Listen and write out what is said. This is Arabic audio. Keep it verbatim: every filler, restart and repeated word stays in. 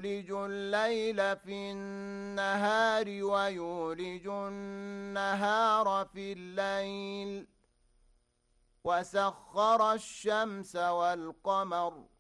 يولج الليل في النهار ويولج النهار في الليل وسخر الشمس والقمر